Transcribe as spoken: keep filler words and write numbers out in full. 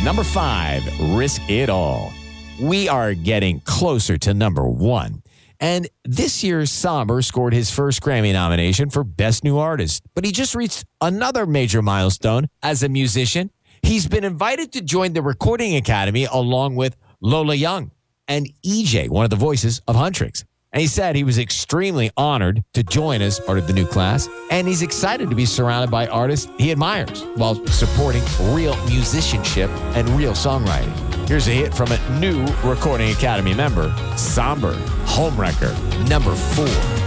Number five, Risk It All. We are getting closer to number one. And this year, Somber scored his first Grammy nomination for Best New Artist. But he just reached another major milestone as a musician. He's been invited to join the Recording Academy along with Lola Young and E J, one of the voices of Huntrix. And he said he was extremely honored to join as part of the new class. And he's excited to be surrounded by artists he admires while supporting real musicianship and real songwriting. Here's a hit from a new Recording Academy member, Somber, Homewrecker, number four.